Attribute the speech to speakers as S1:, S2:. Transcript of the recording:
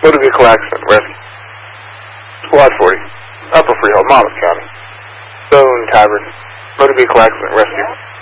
S1: Motor vehicle accident, rescue. Squad 40, Upper Freehold, Monmouth County. Stone Tavern, motor vehicle accident, rescue.